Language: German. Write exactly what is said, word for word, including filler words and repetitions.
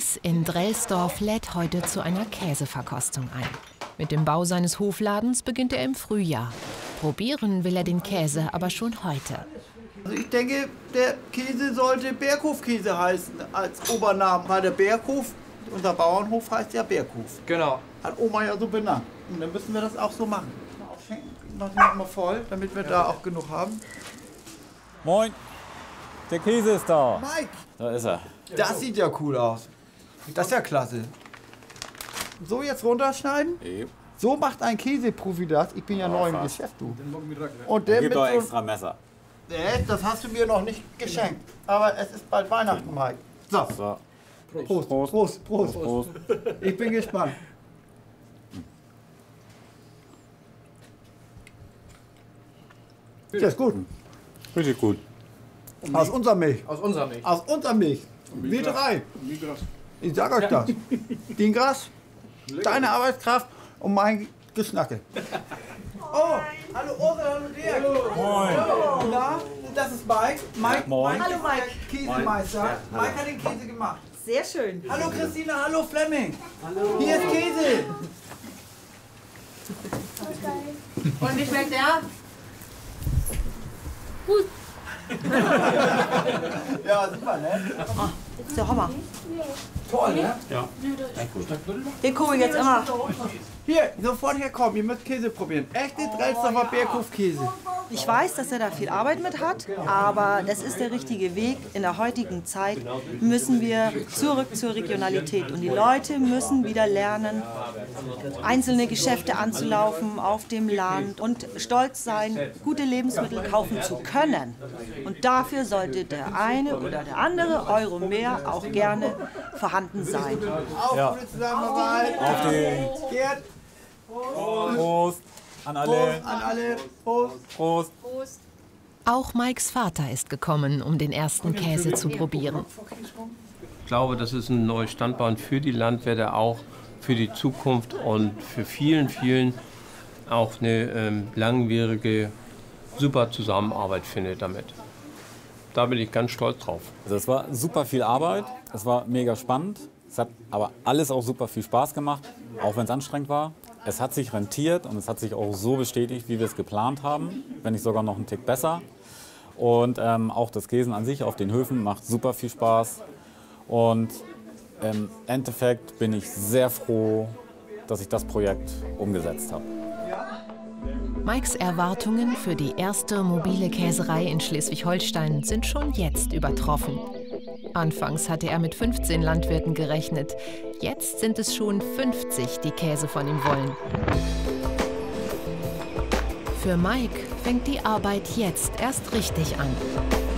Max in Drelsdorf lädt heute zu einer Käseverkostung ein. Mit dem Bau seines Hofladens beginnt er im Frühjahr. Probieren will er den Käse aber schon heute. Also ich denke, der Käse sollte Berghofkäse heißen als Obernamen, weil der Berghof, unser Bauernhof heißt ja Berghof. Genau. Hat Oma ja so benannt. Und dann müssen wir das auch so machen. Machen wir mal voll, damit wir da auch genug haben. Moin, der Käse ist da. Mike! Da ist er. Das sieht ja cool aus. Das ist ja klasse. So jetzt runterschneiden. Yep. So macht ein Käseprofi das. Ich bin ja, ja neu im Geschäft, du. Und der der gibt mit doch so extra Messer. Nee, das hast du mir noch nicht geschenkt. Aber es ist bald Weihnachten, Mike. So. So. Prost. Prost. Prost. Prost. Prost. Ich bin gespannt. Der ist gut. Richtig gut. Aus unserer Milch. Aus unserer Milch. Aus unserer Milch. Wir drei. Ich sag euch das. Den Gras, deine Arbeitskraft und mein Geschnacke. Oh, hallo Ursula, hallo Dirk. Moin. Na, das ist Mike. Mike, Moin. Mike Hallo Mike. Käsemeister. Mike hat den Käse gemacht. Sehr schön. Hallo Christina, hallo Flemming. Hallo. Hier ist Käse. Und wie schmeckt der? Gut. Ja, super, ne? Das ist der Hammer. Toll, ne? Ja. Den gucke ich jetzt immer. Hier, sofort herkommen, ihr müsst Käse probieren. Echte Drelsdorfer Berghofkäse. Ich weiß, dass er da viel Arbeit mit hat, aber das ist der richtige Weg. In der heutigen Zeit müssen wir zurück zur Regionalität. Und die Leute müssen wieder lernen, einzelne Geschäfte anzulaufen auf dem Land und stolz sein, gute Lebensmittel kaufen zu können. Und dafür sollte der eine oder der andere Euro mehr auch gerne vorhanden sein. Auf Ja. gute Zusammenarbeit. Auf den. Gerd, Prost an alle. Prost an alle. Prost. Prost. Auch Mikes Vater ist gekommen, um den ersten Käse zu probieren. Ich glaube, das ist ein neues Standbein für die Landwirte, auch für die Zukunft und für vielen, vielen auch eine ähm, langwierige, super Zusammenarbeit findet damit. Da bin ich ganz stolz drauf. Also es war super viel Arbeit, es war mega spannend. Es hat aber alles auch super viel Spaß gemacht, auch wenn es anstrengend war. Es hat sich rentiert und es hat sich auch so bestätigt, wie wir es geplant haben, wenn nicht sogar noch einen Tick besser. Und ähm, auch das Käsen an sich auf den Höfen macht super viel Spaß. Und im Endeffekt bin ich sehr froh, dass ich das Projekt umgesetzt habe. Mikes Erwartungen für die erste mobile Käserei in Schleswig-Holstein sind schon jetzt übertroffen. Anfangs hatte er mit fünfzehn Landwirten gerechnet. Jetzt sind es schon fünfzig, die Käse von ihm wollen. Für Mike fängt die Arbeit jetzt erst richtig an.